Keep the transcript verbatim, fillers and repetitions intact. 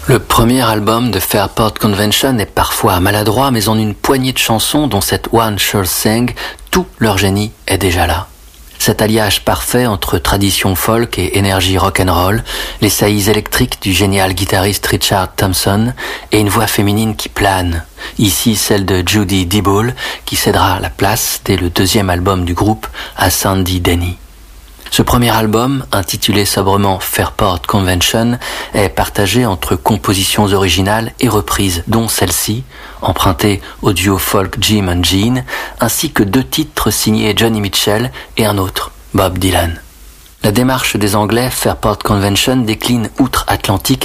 Le premier album de Fairport Convention est parfois maladroit, mais en une poignée de chansons, dont cette One Sure Thing, tout leur génie est déjà là. Cet alliage parfait entre tradition folk et énergie rock'n'roll, les saillies électriques du génial guitariste Richard Thompson et une voix féminine qui plane. Ici celle de Judy Dibble, qui cédera la place dès le deuxième album du groupe à Sandy Denny. Ce premier album, intitulé sobrement Fairport Convention, est partagé entre compositions originales et reprises, dont celle-ci, empruntée au duo folk Jim and Gene, ainsi que deux titres signés Johnny Mitchell et un autre, Bob Dylan. La démarche des Anglais Fairport Convention décline outre-Atlantique